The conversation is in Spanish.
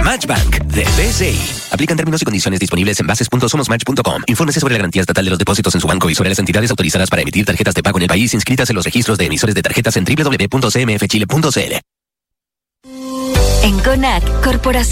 Matchbank de BCI. Aplican términos y condiciones disponibles en bases.somosmatch.com. Infórmese sobre la garantía estatal de los depósitos en su banco y sobre las entidades autorizadas para emitir tarjetas de pago en el país inscritas en los registros de emisores de tarjetas en www.cmfchile.cl. En CONAC, Corporación